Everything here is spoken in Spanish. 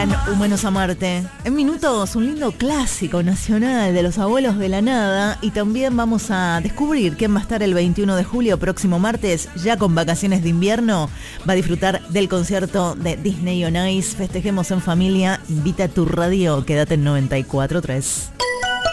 en Humanos a Marte. En minutos, un lindo clásico nacional de los abuelos de la nada. Y también vamos a descubrir quién va a estar el 21 de julio, próximo martes, ya con vacaciones de invierno. Va a disfrutar del concierto de Disney on Ice. Festejemos en familia. Invita a tu radio. Quédate en 94.3.